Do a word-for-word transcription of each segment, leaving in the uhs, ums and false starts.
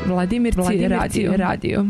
Vladimir Radio. Radio.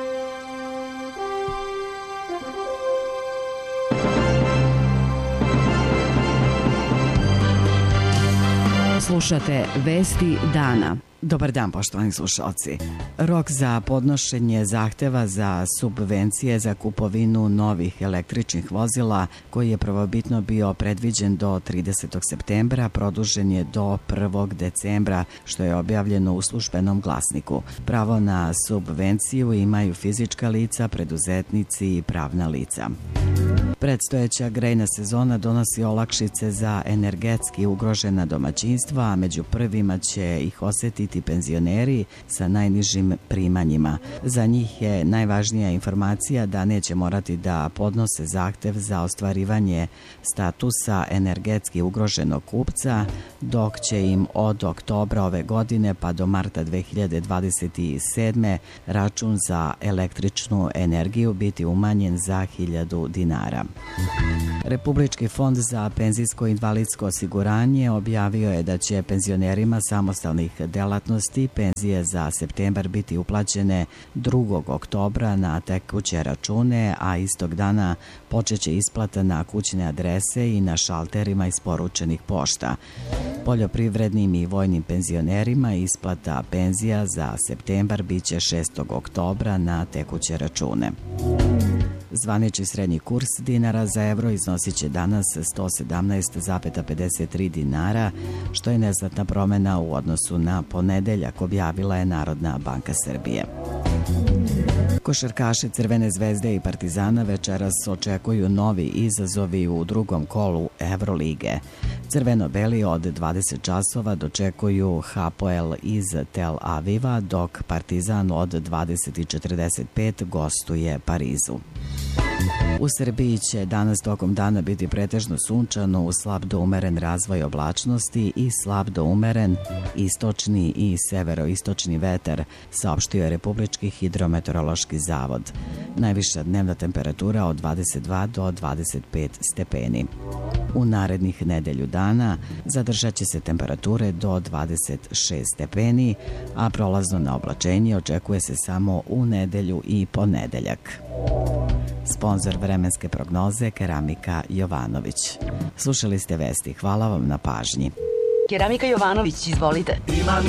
Slušate Vesti dana. Dobar dan, poštovani slušalci. Rok za podnošenje zahteva za subvencije za kupovinu novih električnih vozila, koji je prvobitno bio predviđen do tridesetog septembra, produžen je do prvog decembra, što je objavljeno u Službenom glasniku. Pravo na subvenciju imaju fizička lica, preduzetnici i pravna lica. Predstojeća grejna sezona donosi olakšice za energetski ugrožena domaćinstva, a među prvima će ih osetiti penzioneri sa najnižim primanjima. Za njih je najvažnija informacija da neće morati da podnose zahtev za ostvarivanje statusa energetski ugroženog kupca, dok će im od oktobra ove godine pa do marta dve hiljade dvadeset sedme. račun za električnu energiju biti umanjen za hiljadu dinara. Republički fond za penzijsko i invalidsko osiguranje objavio je da će penzionerima samostalnih delatnosti penzije za septembar biti uplaćene drugog oktobra na tekuće račune, a istog dana počeće isplata na kućne adrese i na šalterima isporučenih pošta. Poljoprivrednim i vojnim penzionerima isplata penzija za septembar biće šestog oktobra na tekuće račune. Zvanični srednji kurs dinara za evro iznosit će danas sto sedamnaest zarez pedeset tri dinara, što je neznatna promena u odnosu na ponedeljak, objavila je Narodna banka Srbije. Košarkaši Crvene zvezde i Partizana večeras očekuju novi izazovi u drugom kolu Evrolige. Crveno-beli od dvadeset časova dočekuju Hapoel iz Tel Aviva, dok Partizan od dvadeset četrdeset pet gostuje Parizu. U Srbiji će danas tokom dana biti pretežno sunčano uz slab do umeren razvoj oblačnosti i slab do umeren istočni i severoistočni vetar, saopštio je Republički hidrometeorološki zavod. Najviša dnevna temperatura od dvadeset dva do dvadeset pet stepeni. U narednih nedelju dana zadržat će se temperature do dvadeset šest stepeni, a prolazno na oblačenje očekuje se samo u nedelju i ponedeljak. Sponzor vremenske prognoze Keramika Jovanović. Slušali ste vesti. Hvala vam na pažnji. Keramika Jovanović, izvolite. Imam